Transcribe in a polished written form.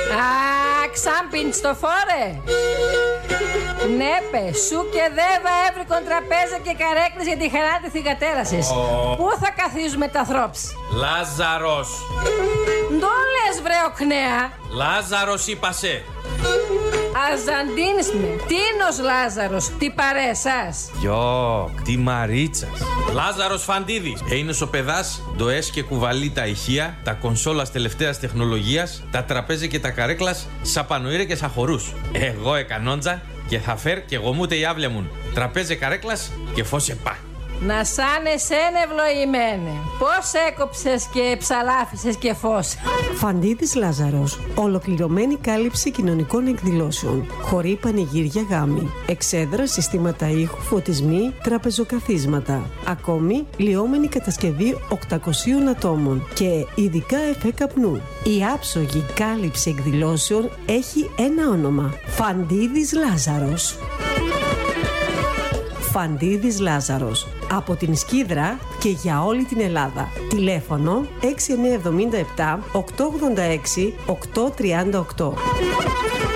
Ξάμπιν στο φόρε. Ναι, πε, σου και δέβα έβρικον τραπέζα και καρέκλες για τη χαρά τη θυγατέρασης. Πού θα καθίζουμε τα θρόψ? Λάζαρος. Ντο λες βρε οκνέα. Λάζαρος είπασε. Αζαντίνς με. Τίνος Λάζαρος, τι παρέσας. Γιοκ, τι Μαρίτσας. Λάζαρος Φαντίδης. Είναι ο παιδάς, ντοές και κουβαλεί τα ηχεία, τα κονσόλας τελευταίας τεχνολογίας, τα τραπέζια και τα καρέκλας, σα πανοήρε και σα χορούς. Εγώ εκανόντζα και θα φέρ και εγώ μούτε η άβλια μου. Τραπέζια καρέκλας και φώσε πά. Να σαν εσένα ευλογημένε. Πώς έκοψες και ψαλάφισες και φως. Φαντίδης Λάζαρος. Ολοκληρωμένη κάλυψη κοινωνικών εκδηλώσεων. Χωρί πανηγύρια γάμοι. Εξέδρα, συστήματα ήχου, φωτισμοί, τραπεζοκαθίσματα. Ακόμη, λιώμενη κατασκευή 800 ατόμων. Και ειδικά εφέ καπνού. Η άψογη κάλυψη εκδηλώσεων έχει ένα όνομα. Φαντίδης Λάζαρος. Φαντίδης Λάζαρος. Από την Σκύδρα και για όλη την Ελλάδα. Τηλέφωνο 6977 886 838.